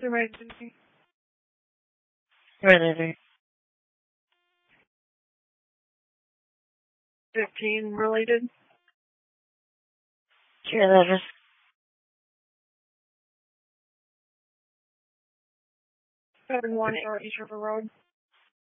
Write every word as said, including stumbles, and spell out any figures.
Emergency. Ready. Fifteen related. Care letters. Seven one eight East River Road.